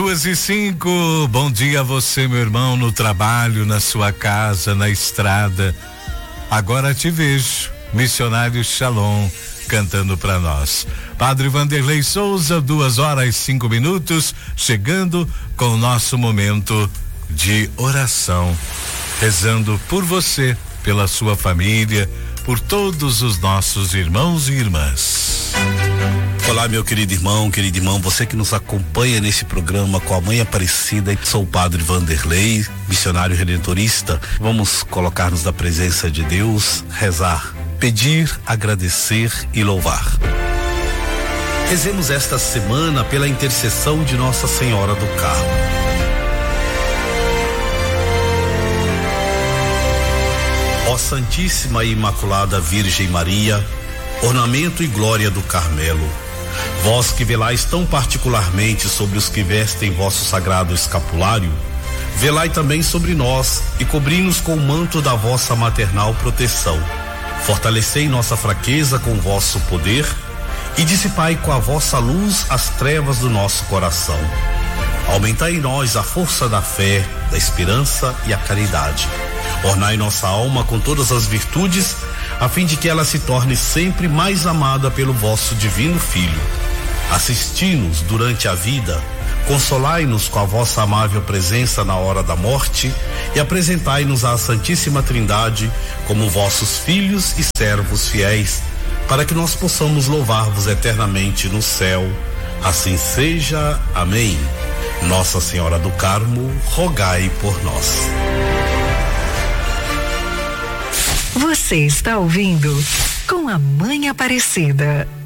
2:05, bom dia a você, meu irmão, no trabalho, na sua casa, na estrada. Agora te vejo, missionário Shalom, cantando para nós. Padre Vanderlei Souza, 2:05, chegando com o nosso momento de oração, rezando por você, pela sua família, por todos os nossos irmãos e irmãs. Olá, meu querido irmão, você que nos acompanha nesse programa com a Mãe Aparecida. Sou o Padre Vanderlei, missionário redentorista. Vamos colocar-nos na presença de Deus, rezar, pedir, agradecer e louvar. Rezemos esta semana pela intercessão de Nossa Senhora do Carmo. Ó Santíssima e Imaculada Virgem Maria, ornamento e glória do Carmelo, vós que velais tão particularmente sobre os que vestem vosso sagrado escapulário, velai também sobre nós e cobri-nos com o manto da vossa maternal proteção. Fortalecei nossa fraqueza com o vosso poder e dissipai com a vossa luz as trevas do nosso coração. Aumentai em nós a força da fé, da esperança e a caridade. Ornai nossa alma com todas as virtudes, a fim de que ela se torne sempre mais amada pelo vosso divino Filho. Assisti-nos durante a vida, consolai-nos com a vossa amável presença na hora da morte e apresentai-nos à Santíssima Trindade como vossos filhos e servos fiéis, para que nós possamos louvar-vos eternamente no céu. Assim seja. Amém. Nossa Senhora do Carmo, rogai por nós. Você está ouvindo Com a Mãe Aparecida.